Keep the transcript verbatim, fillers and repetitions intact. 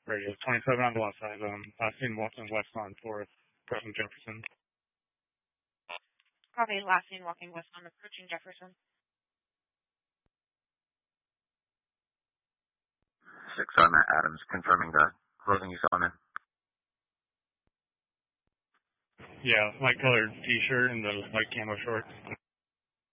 Radio. twenty-seven on the left side. Um, last seen walking west on fourth, approaching Jefferson. Copy. Last seen walking west on approaching Jefferson. Six on Matt Adams, confirming the closing you saw him in. Yeah, light colored t-shirt and the white camo shorts.